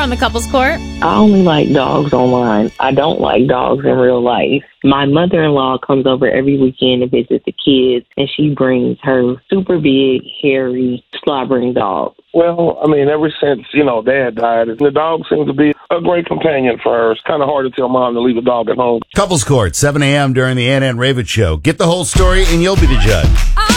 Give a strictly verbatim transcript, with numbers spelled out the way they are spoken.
on the Couples Court. I only like dogs online. I don't like dogs in real life. My mother-in-law comes over every weekend to visit the kids, and she brings her super big, hairy, slobbering dog. Well, I mean, ever since, you know, Dad died, the dog seems to be a great companion for her. It's kind of hard to tell Mom to leave a dog at home. Couples Court, seven a.m. during the Ann and Raven Show. Get the whole story, and you'll be the judge.